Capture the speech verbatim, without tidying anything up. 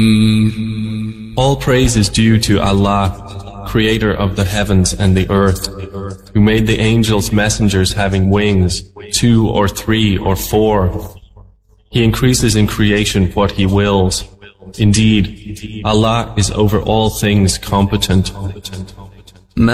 All praise is due to Allah, creator of the heavens and the earth, who made the angels messengers having wings, two or three or four. He increases in creation what He wills. Indeed, Allah is over all things competent.